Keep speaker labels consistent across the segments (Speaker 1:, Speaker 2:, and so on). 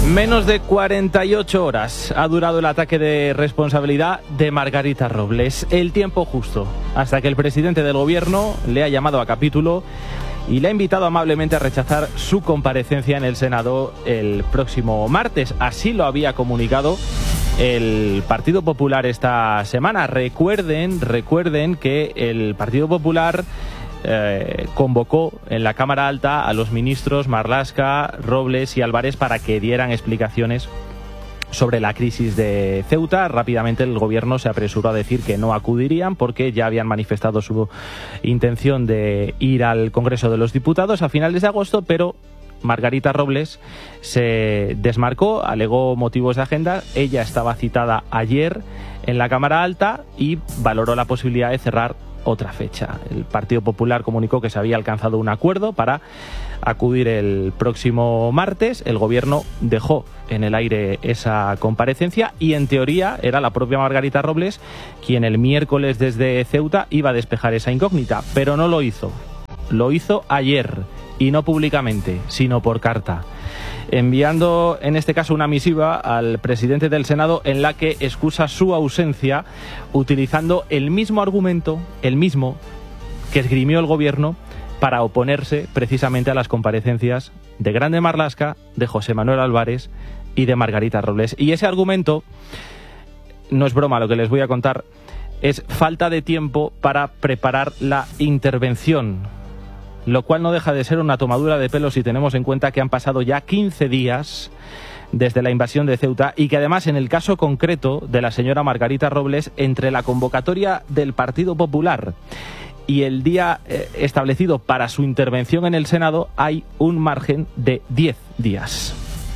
Speaker 1: Menos de 48 horas ha durado el ataque de responsabilidad de Margarita Robles. El tiempo justo, hasta que el presidente del gobierno le ha llamado a capítulo y le ha invitado amablemente a rechazar su comparecencia en el Senado el próximo martes. Así lo había comunicado el Partido Popular esta semana. Recuerden que el Partido Popular convocó en la Cámara Alta a los ministros Marlaska, Robles y Álvarez para que dieran explicaciones sobre la crisis de Ceuta. Rápidamente el gobierno se apresuró a decir que no acudirían porque ya habían manifestado su intención de ir al Congreso de los Diputados a finales de agosto, pero Margarita Robles se desmarcó, alegó motivos de agenda. Ella estaba citada ayer en la Cámara Alta y valoró la posibilidad de cerrar otra fecha. El Partido Popular comunicó que se había alcanzado un acuerdo para acudir el próximo martes. El gobierno dejó en el aire esa comparecencia y en teoría era la propia Margarita Robles quien el miércoles desde Ceuta iba a despejar esa incógnita, pero no lo hizo. Lo hizo ayer y no públicamente, sino por carta, enviando en este caso una misiva al presidente del Senado en la que excusa su ausencia utilizando el mismo argumento, el mismo que esgrimió el gobierno para oponerse precisamente a las comparecencias de Grande Marlaska, de José Manuel Álvarez y de Margarita Robles. Y ese argumento, no es broma lo que les voy a contar, es falta de tiempo para preparar la intervención, lo cual no deja de ser una tomadura de pelo si tenemos en cuenta que han pasado ya 15 días desde la invasión de Ceuta y que además en el caso concreto de la señora Margarita Robles, entre la convocatoria del Partido Popular y el día establecido para su intervención en el Senado hay un margen de 10 días.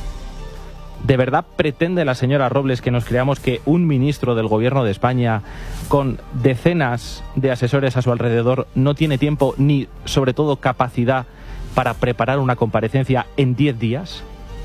Speaker 1: ¿De verdad pretende la señora Robles que nos creamos que un ministro del Gobierno de España con decenas de asesores a su alrededor no tiene tiempo ni, sobre todo, capacidad para preparar una comparecencia en 10 días?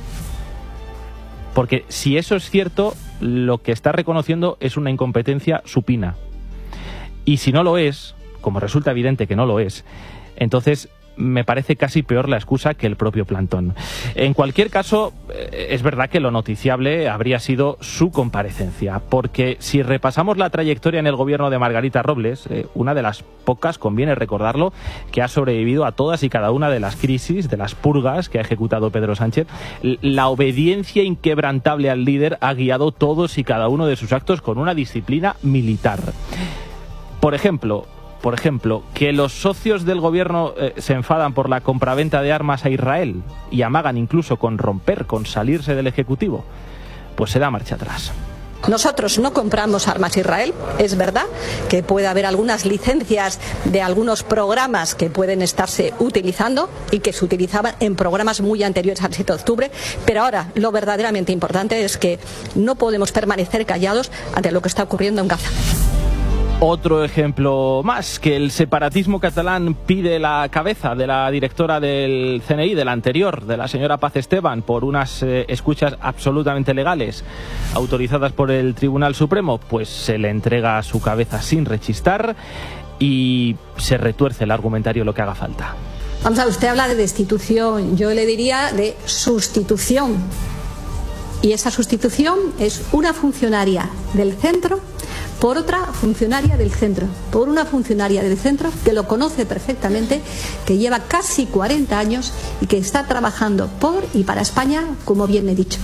Speaker 1: Porque si eso es cierto, lo que está reconociendo es una incompetencia supina. Y si no lo es, como resulta evidente que no lo es, entonces me parece casi peor la excusa que el propio plantón. En cualquier caso, es verdad que lo noticiable habría sido su comparecencia, porque si repasamos la trayectoria en el gobierno de Margarita Robles, una de las pocas, conviene recordarlo, que ha sobrevivido a todas y cada una de las crisis, de las purgas que ha ejecutado Pedro Sánchez, la obediencia inquebrantable al líder ha guiado todos y cada uno de sus actos con una disciplina militar. Por ejemplo, que los socios del gobierno se enfadan por la compraventa de armas a Israel y amagan incluso con romper, con salirse del Ejecutivo, pues se da marcha atrás.
Speaker 2: Nosotros no compramos armas a Israel. Es verdad que puede haber algunas licencias de algunos programas que pueden estarse utilizando y que se utilizaban en programas muy anteriores al 7 de octubre, pero ahora lo verdaderamente importante es que no podemos permanecer callados ante lo que está ocurriendo en Gaza.
Speaker 1: Otro ejemplo más, que el separatismo catalán pide la cabeza de la directora del CNI, de la anterior, de la señora Paz Esteban, por unas escuchas absolutamente legales autorizadas por el Tribunal Supremo, pues se le entrega su cabeza sin rechistar y se retuerce el argumentario lo que haga falta.
Speaker 2: Vamos a ver, usted habla de destitución, yo le diría de sustitución. Y esa sustitución es una funcionaria del centro por otra funcionaria del centro, por una funcionaria del centro que lo conoce perfectamente, que lleva casi 40 años y que está trabajando por y para España, como bien he dicho.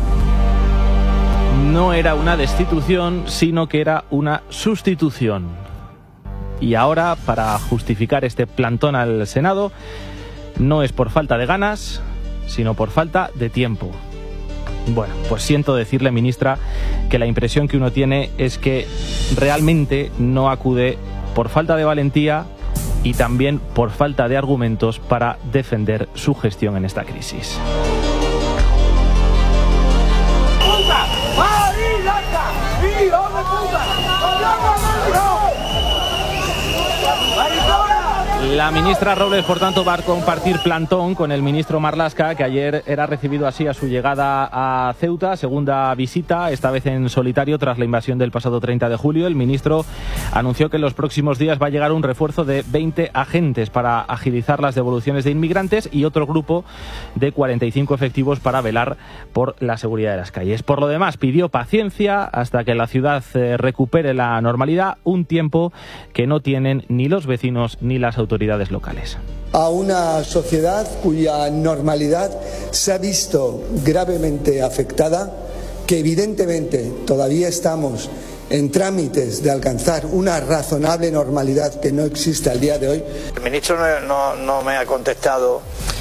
Speaker 1: No era una destitución, sino que era una sustitución. Y ahora, para justificar este plantón al Senado, no es por falta de ganas, sino por falta de tiempo. Bueno, pues siento decirle, ministra, que la impresión que uno tiene es que realmente no acude por falta de valentía y también por falta de argumentos para defender su gestión en esta crisis. La ministra Robles, por tanto, va a compartir plantón con el ministro Marlaska, que ayer era recibido así a su llegada a Ceuta, segunda visita, esta vez en solitario tras la invasión del pasado 30 de julio. El ministro anunció que en los próximos días va a llegar un refuerzo de 20 agentes para agilizar las devoluciones de inmigrantes y otro grupo de 45 efectivos para velar por la seguridad de las calles. Por lo demás, pidió paciencia hasta que la ciudad recupere la normalidad, un tiempo que no tienen ni los vecinos ni las autoridades locales.
Speaker 3: A una sociedad cuya normalidad se ha visto gravemente afectada, que evidentemente todavía estamos en trámites de alcanzar una razonable normalidad que no existe al día de hoy.
Speaker 4: El ministro no me ha contestado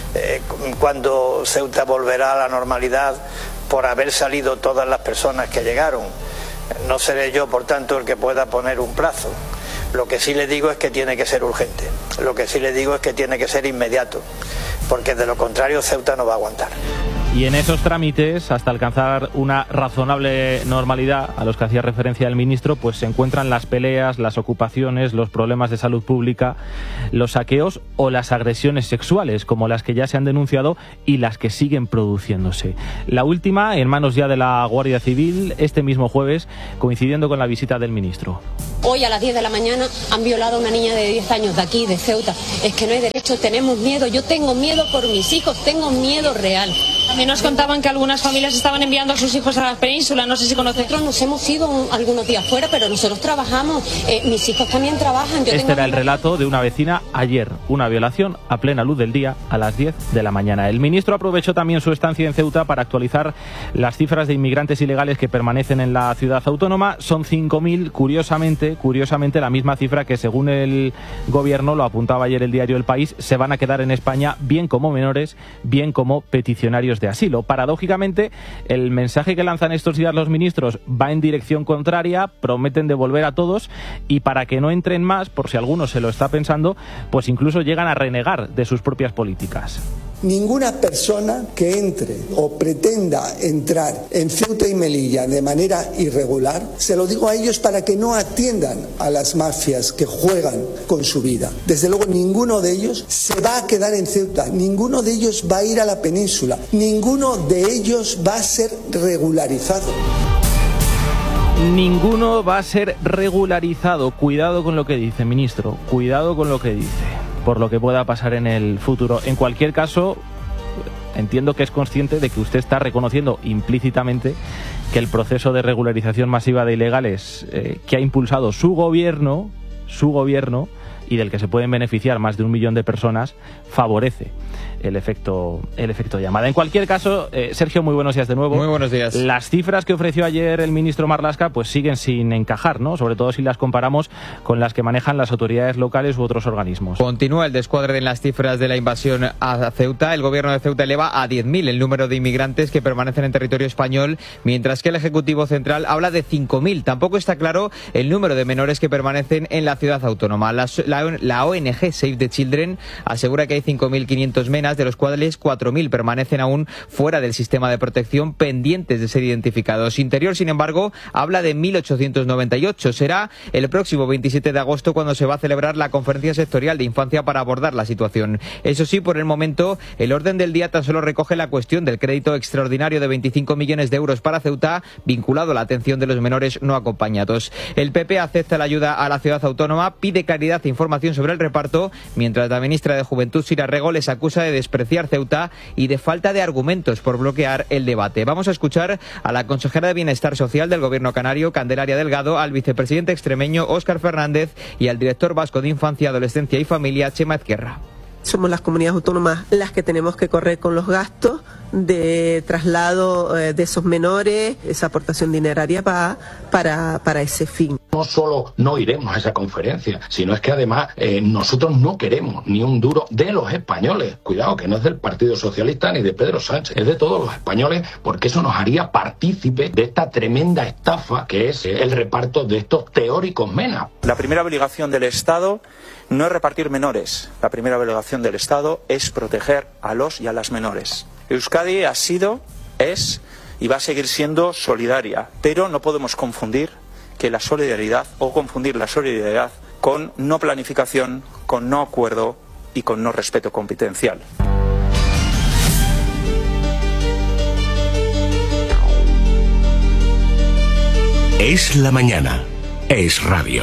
Speaker 4: cuándo Ceuta volverá a la normalidad por haber salido todas las personas que llegaron. No seré yo, por tanto, el que pueda poner un plazo. Lo que sí le digo es que tiene que ser urgente. Lo que sí le digo es que tiene que ser inmediato, porque de lo contrario Ceuta no va a aguantar.
Speaker 1: Y en esos trámites, hasta alcanzar una razonable normalidad a los que hacía referencia el ministro, pues se encuentran las peleas, las ocupaciones, los problemas de salud pública, los saqueos o las agresiones sexuales, como las que ya se han denunciado y las que siguen produciéndose. La última, en manos ya de la Guardia Civil, este mismo jueves, coincidiendo con la visita del ministro.
Speaker 5: Hoy a las 10 de la mañana han violado a una niña de 10 años de aquí, de Ceuta. Es que no hay derecho, tenemos miedo. Yo tengo miedo por mis hijos, tengo miedo real.
Speaker 6: También nos contaban que algunas familias estaban enviando a sus hijos a la península, no sé si conocen.
Speaker 5: Nosotros nos hemos ido algunos días fuera, pero nosotros trabajamos, mis hijos también trabajan.
Speaker 1: Este era el relato de una vecina ayer, una violación a plena luz del día a las 10 de la mañana. El ministro aprovechó también su estancia en Ceuta para actualizar las cifras de inmigrantes ilegales que permanecen en la ciudad autónoma. Son 5.000, curiosamente la misma cifra que, según el gobierno, lo apuntaba ayer el diario El País, se van a quedar en España bien como menores, bien como peticionarios de asilo. Paradójicamente, el mensaje que lanzan estos días los ministros va en dirección contraria, prometen devolver a todos y, para que no entren más, por si alguno se lo está pensando, pues incluso llegan a renegar de sus propias políticas.
Speaker 3: Ninguna persona que entre o pretenda entrar en Ceuta y Melilla de manera irregular, se lo digo a ellos para que no atiendan a las mafias que juegan con su vida. Desde luego, ninguno de ellos se va a quedar en Ceuta, ninguno de ellos va a ir a la península, ninguno de ellos va a ser regularizado.
Speaker 1: Ninguno va a ser regularizado. Cuidado con lo que dice, ministro, cuidado con lo que dice, por lo que pueda pasar en el futuro. En cualquier caso, entiendo que es consciente de que usted está reconociendo implícitamente que el proceso de regularización masiva de ilegales que ha impulsado su gobierno, y del que se pueden beneficiar más de 1 millón de personas, favorece el efecto llamada. En cualquier caso, Sergio, muy buenos días de nuevo.
Speaker 7: Muy buenos días.
Speaker 1: Las cifras que ofreció ayer el ministro Marlaska pues siguen sin encajar, ¿no? Sobre todo si las comparamos con las que manejan las autoridades locales u otros organismos.
Speaker 7: Continúa el descuadre en las cifras de la invasión a Ceuta. El gobierno de Ceuta eleva a 10.000 el número de inmigrantes que permanecen en territorio español, mientras que el Ejecutivo Central habla de 5.000. Tampoco está claro el número de menores que permanecen en la ciudad autónoma. La ONG Save the Children asegura que hay 5.500 menas, de los cuales 4.000 permanecen aún fuera del sistema de protección, pendientes de ser identificados. Interior, sin embargo, habla de 1.898. Será el próximo 27 de agosto cuando se va a celebrar la conferencia sectorial de infancia para abordar la situación. Eso sí, por el momento, el orden del día tan solo recoge la cuestión del crédito extraordinario de 25 millones de euros para Ceuta, vinculado a la atención de los menores no acompañados. El PP acepta la ayuda a la ciudad autónoma, pide claridad e información sobre el reparto, mientras la ministra de Juventud, Sira Rego, les acusa de despreciar Ceuta y de falta de argumentos por bloquear el debate. Vamos a escuchar a la consejera de Bienestar Social del Gobierno canario, Candelaria Delgado, al vicepresidente extremeño, Óscar Fernández, y al director vasco de Infancia, Adolescencia y Familia, Chema Ezquerra.
Speaker 8: Somos las comunidades autónomas las que tenemos que correr con los gastos de traslado de esos menores. Esa aportación dineraria va para ese fin.
Speaker 9: No solo no iremos a esa conferencia, sino es que además nosotros no queremos ni un duro de los españoles. Cuidado, que no es del Partido Socialista ni de Pedro Sánchez, es de todos los españoles, porque eso nos haría partícipe de esta tremenda estafa que es el reparto de estos teóricos MENA.
Speaker 4: La primera obligación del Estado no es repartir menores. La primera obligación del Estado es proteger a los y a las menores. Euskadi ha sido, es y va a seguir siendo solidaria, pero no podemos confundir la solidaridad con no planificación,
Speaker 10: con no acuerdo y con no respeto competencial.
Speaker 11: Es la mañana. Es radio.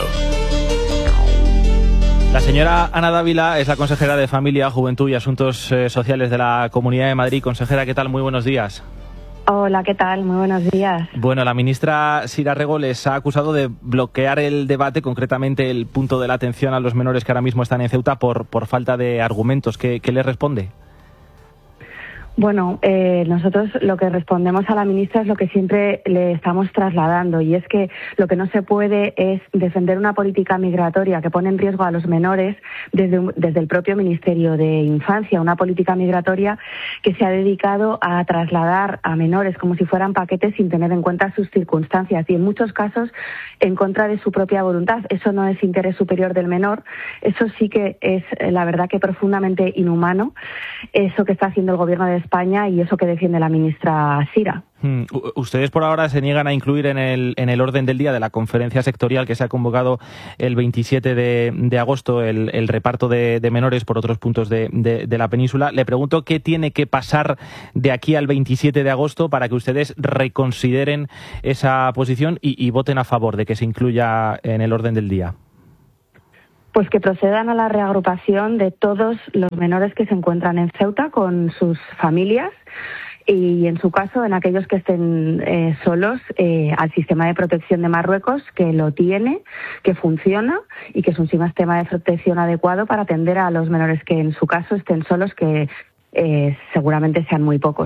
Speaker 1: La señora Ana Dávila es la consejera de Familia, Juventud y Asuntos Sociales de la Comunidad de Madrid. Consejera, ¿qué tal? Muy buenos días.
Speaker 12: Hola, ¿qué tal? Muy buenos días.
Speaker 1: Bueno, la ministra Sira Rego les ha acusado de bloquear el debate, concretamente el punto de la atención a los menores que ahora mismo están en Ceuta por falta de argumentos. ¿Qué le responde?
Speaker 12: Bueno, nosotros lo que respondemos a la ministra es lo que siempre le estamos trasladando, y es que lo que no se puede es defender una política migratoria que pone en riesgo a los menores desde el propio Ministerio de Infancia, una política migratoria que se ha dedicado a trasladar a menores como si fueran paquetes sin tener en cuenta sus circunstancias y en muchos casos en contra de su propia voluntad. Eso no es interés superior del menor, eso sí que es la verdad que profundamente inhumano, eso que está haciendo el Gobierno de España y eso que defiende la ministra Sira.
Speaker 1: Ustedes por ahora se niegan a incluir en el orden del día de la conferencia sectorial que se ha convocado el 27 de agosto el reparto de menores por otros puntos de la península. Le pregunto qué tiene que pasar de aquí al 27 de agosto para que ustedes reconsideren esa posición y voten a favor de que se incluya en el orden del día.
Speaker 12: Pues que procedan a la reagrupación de todos los menores que se encuentran en Ceuta con sus familias y, en su caso, en aquellos que estén solos, al sistema de protección de Marruecos, que lo tiene, que funciona y que es un sistema de protección adecuado para atender a los menores que, en su caso, estén solos, que seguramente sean muy pocos.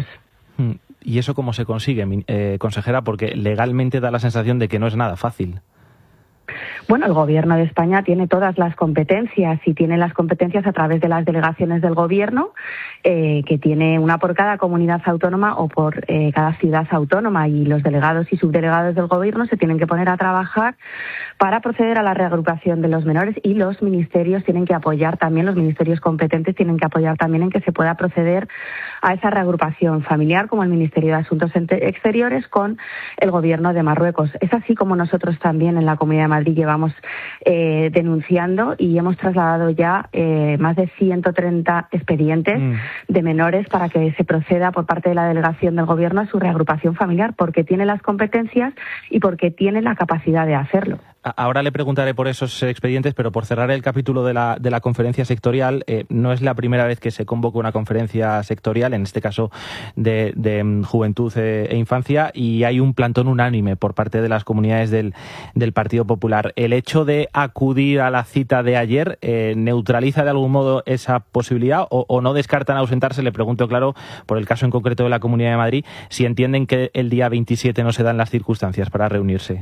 Speaker 1: ¿Y eso cómo se consigue, consejera? Porque legalmente da la sensación de que no es nada fácil.
Speaker 12: Bueno, el Gobierno de España tiene todas las competencias y tiene las competencias a través de las delegaciones del Gobierno, que tiene una por cada comunidad autónoma o por cada ciudad autónoma, y los delegados y subdelegados del Gobierno se tienen que poner a trabajar para proceder a la reagrupación de los menores, y los ministerios tienen que apoyar también, los ministerios competentes tienen que apoyar también en que se pueda proceder a esa reagrupación familiar, como el Ministerio de Asuntos Exteriores con el Gobierno de Marruecos. Es así como nosotros también en la Comunidad de Madrid llevamos denunciando y hemos trasladado ya más de 130 expedientes de menores para que se proceda por parte de la delegación del Gobierno a su reagrupación familiar, porque tiene las competencias y porque tiene la capacidad de hacerlo.
Speaker 1: Ahora le preguntaré por esos expedientes, pero por cerrar el capítulo de la conferencia sectorial, no es la primera vez que se convoca una conferencia sectorial, en este caso de Juventud e Infancia, y hay un plantón unánime por parte de las comunidades del Partido Popular. ¿El hecho de acudir a la cita de ayer neutraliza de algún modo esa posibilidad o no descartan ausentarse? Le pregunto, claro, por el caso en concreto de la Comunidad de Madrid, si entienden que el día 27 no se dan las circunstancias para reunirse.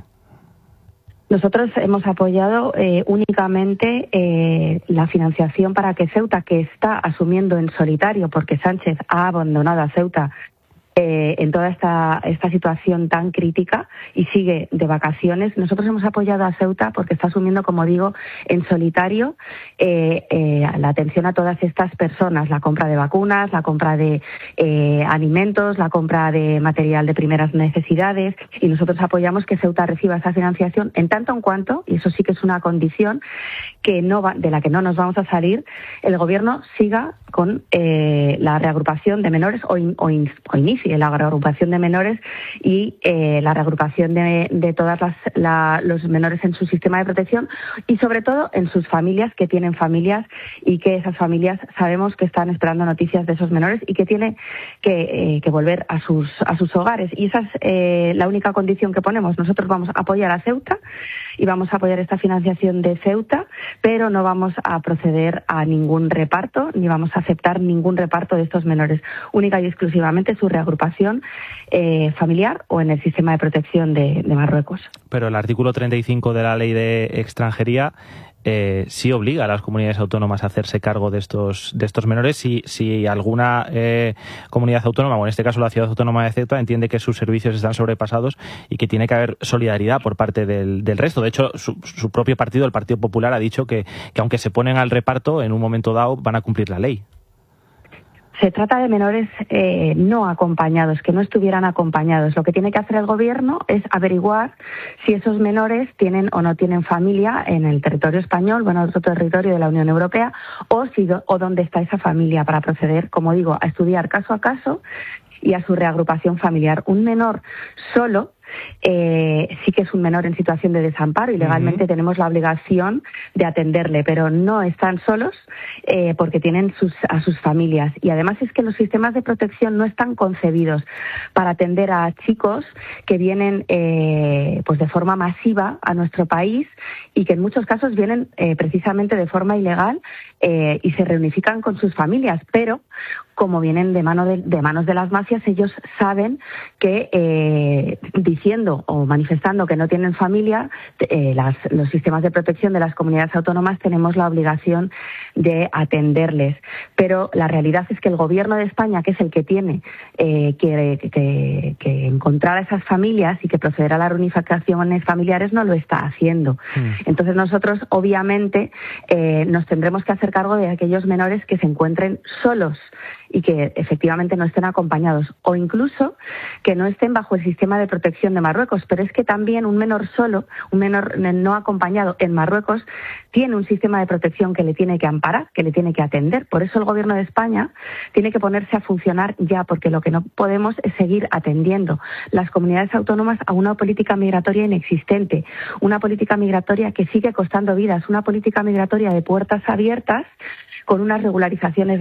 Speaker 12: Nosotros hemos apoyado únicamente la financiación para que Ceuta, que está asumiendo en solitario, porque Sánchez ha abandonado a Ceuta en toda esta situación tan crítica y sigue de vacaciones, nosotros hemos apoyado a Ceuta porque está asumiendo, como digo, en solitario la atención a todas estas personas, la compra de vacunas, la compra de alimentos, la compra de material de primeras necesidades, y nosotros apoyamos que Ceuta reciba esa financiación en tanto en cuanto, y eso sí que es una condición que de la que no nos vamos a salir, el Gobierno siga con la reagrupación de menores o inicie la reagrupación de menores y la reagrupación de todas los menores en su sistema de protección, y sobre todo en sus familias, que tienen familias, y que esas familias sabemos que están esperando noticias de esos menores y que tienen que volver a sus hogares, y esa es la única condición que ponemos. Nosotros vamos a apoyar a Ceuta y vamos a apoyar esta financiación de Ceuta, pero no vamos a proceder a ningún reparto ni vamos a aceptar ningún reparto de estos menores, única y exclusivamente su reagrupación familiar o en el sistema de protección de Marruecos.
Speaker 1: Pero el artículo 35 de la Ley de Extranjería sí obliga a las comunidades autónomas a hacerse cargo de estos menores si alguna comunidad autónoma, o en este caso la Ciudad Autónoma de Ceuta, entiende que sus servicios están sobrepasados y que tiene que haber solidaridad por parte del resto. De hecho, su propio partido, el Partido Popular, ha dicho que aunque se ponen al reparto, en un momento dado van a cumplir la ley.
Speaker 12: Se trata de menores no acompañados, que no estuvieran acompañados. Lo que tiene que hacer el gobierno es averiguar si esos menores tienen o no tienen familia en el territorio español o en otro territorio de la Unión Europea, o dónde está esa familia, para proceder, como digo, a estudiar caso a caso y a su reagrupación familiar. Un menor solo sí que es un menor en situación de desamparo y legalmente tenemos la obligación de atenderle, pero no están solos porque tienen a sus familias. Y además es que los sistemas de protección no están concebidos para atender a chicos que vienen pues de forma masiva a nuestro país y que en muchos casos vienen precisamente de forma ilegal y se reunifican con sus familias, pero como vienen de manos de las mafias, ellos saben que diciendo o manifestando que no tienen familia, los sistemas de protección de las comunidades autónomas tenemos la obligación de atenderles. Pero la realidad es que el Gobierno de España, que es el que tiene que encontrar a esas familias y que proceder a las reunificaciones familiares, no lo está haciendo. Entonces nosotros, obviamente, nos tendremos que hacer cargo de aquellos menores que se encuentren solos y que efectivamente no estén acompañados, o incluso que no estén bajo el sistema de protección de Marruecos. Pero es que también un menor solo, un menor no acompañado en Marruecos, tiene un sistema de protección que le tiene que amparar, que le tiene que atender. Por eso el Gobierno de España tiene que ponerse a funcionar ya, porque lo que no podemos es seguir atendiendo las comunidades autónomas a una política migratoria inexistente, una política migratoria que sigue costando vidas, una política migratoria de puertas abiertas con unas regularizaciones